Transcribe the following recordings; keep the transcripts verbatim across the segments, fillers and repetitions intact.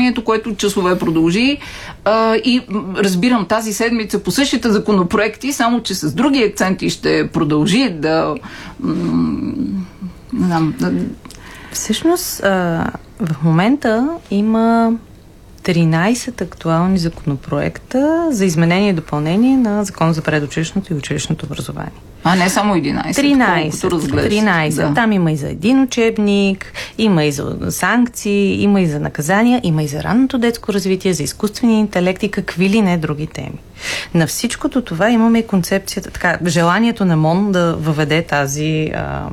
заседанието, което часове продължи. А, и разбирам, тази седмица по същите законопроекти, само че с други акценти ще продължи да... Не знам... Да... Всъщност, а, в момента има тринайсет актуални законопроекта за изменение и допълнение на Закона за предучилищното и училищното образование. А не само единайсет, тринайсет, тринайсет. Да. Там има и за един учебник, има и за санкции, има и за наказания, има и за ранното детско развитие, за изкуствения интелект и какви ли не други теми. На всичкото това имаме концепцията, така, желанието на МОН да въведе тази, а,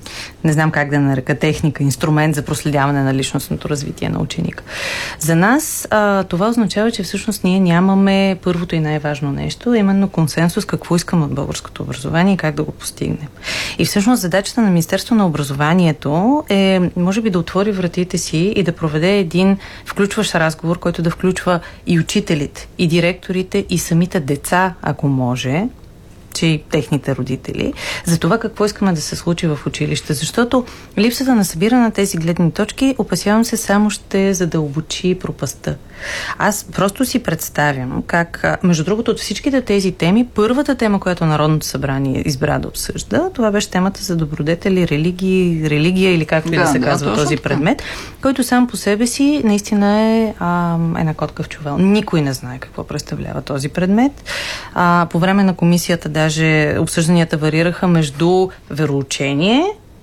не знам как да нарека, техника, инструмент за проследяване на личностното развитие на ученика. За нас а, това означава, че всъщност ние нямаме първото и най-важно нещо, именно консенсус какво искаме от българското образование и как да го постигнем. И всъщност задачата на Министерство на образованието е, може би, да отвори вратите си и да проведе един включващ разговор, който да включва и учителите, и директорите, и самите деца, ако може, че и техните родители, за това какво искаме да се случи в училище. Защото липсата на събиране на тези гледни точки, опасявам се, само ще задълбочи пропастта. Аз просто си представям как, между другото, от всичките тези теми, първата тема, която Народното събрание избра да обсъжда, това беше темата за добродетели, религии, религия или както и да, да се да, казва този предмет, който сам по себе си наистина е а, една котка в чувал. Никой не знае какво представлява този предмет. А, по време на комисията даже обсъжданията варираха между вероучение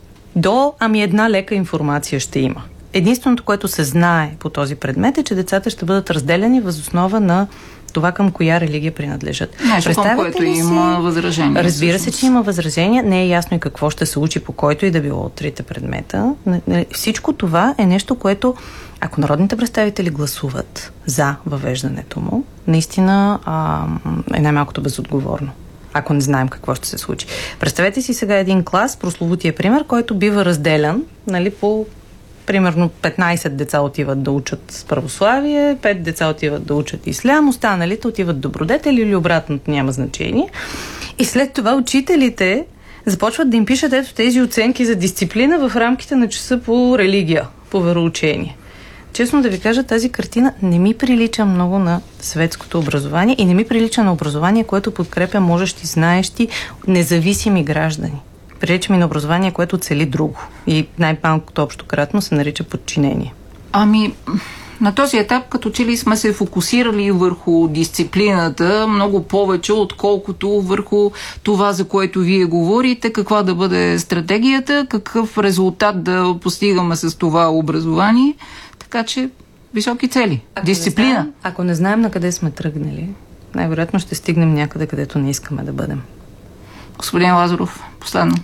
до ами една лека информация ще има. Единственото, което се знае по този предмет е, че децата ще бъдат разделени въз основа на това към коя религия принадлежат. Нещо, към което си... има възражение. Разбира се, че има възражение. Не е ясно и какво ще се учи по който и да било от трите предмета. Всичко това е нещо, което, ако народните представители гласуват за въвеждането му, наистина а, е най-малкото безотговорно, ако не знаем какво ще се случи. Представете си сега един клас, прословутия пример, който бива разделян, нали, по примерно петнайсет деца отиват да учат православие, пет деца отиват да учат ислям, останалите отиват добродетели или обратното, няма значение. И след това учителите започват да им пишат ето тези оценки за дисциплина в рамките на часа по религия, по вероучение. Честно да ви кажа, тази картина не ми прилича много на светското образование и не ми прилича на образование, което подкрепя можещи, знаещи, независими граждани. Прилича ми на образование, което цели друго. И най-малкото общо кратно се нарича подчинение. Ами, на този етап, като че ли сме се фокусирали върху дисциплината много повече, отколкото върху това, за което вие говорите, каква да бъде стратегията, какъв резултат да постигаме с това образование. Така че високи цели. Ако Дисциплина. Не знаем, ако не знаем на къде сме тръгнали, най-вероятно ще стигнем някъде, където не искаме да бъдем. Господин Лазаров, последно.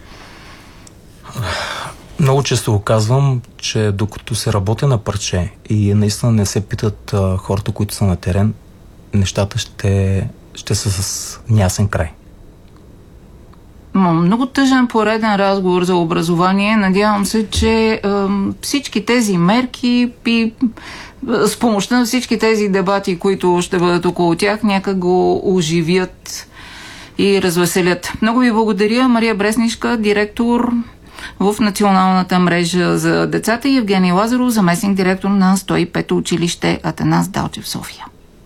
Много често го казвам, че докато се работи на парче и наистина не се питат а, хората, които са на терен, нещата ще, ще са с неясен край. Много тъжен пореден разговор за образование. Надявам се, че е, всички тези мерки и с помощта на всички тези дебати, които ще бъдат около тях, някак го оживят и развеселят. Много ви благодаря. Мария Бреснишка, директор в Националната мрежа за децата, и Евгений Лазаров, заместник директор на сто и пето училище Атанас Далчев в София.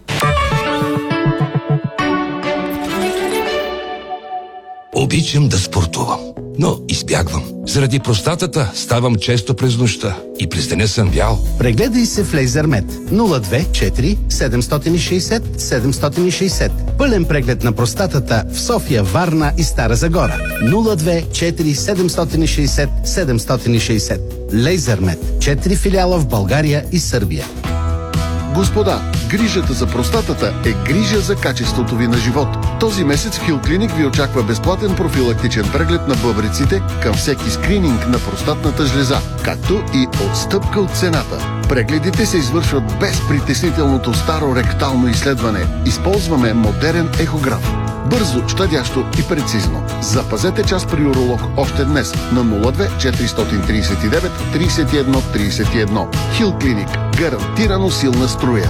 Обичам да спортувам, но избягвам. Заради простатата ставам често през нощта и през деня съм бял. Прегледай се в Лейзермед нула две четири седемстотин и шейсет седемстотин и шейсет. Пълен преглед на простатата в София, Варна и Стара Загора. нула две четири седемстотин и шейсет седемстотин и шейсет. Лейзермед. Четири филиала в България и Сърбия. Господа, грижата за простатата е грижа за качеството ви на живот. Този месец в Хилклиник ви очаква безплатен профилактичен преглед на бъбреците към всеки скрининг на простатната жлеза, както и отстъпка от цената. Прегледите се извършват без притеснителното старо ректално изследване. Използваме модерен ехограф. Бързо, щадящо и прецизно. Запазете час при уролог още днес на нула две четиристотин тридесет и девет тридесет и едно тридесет и едно. Хилклиник. Гарантирано силна струя.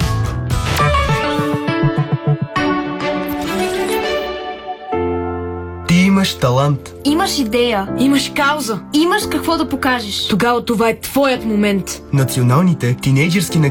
Ти имаш талант. Имаш идея. Имаш кауза. Имаш какво да покажеш. Тогава това е твоят момент. Националните тинейджърски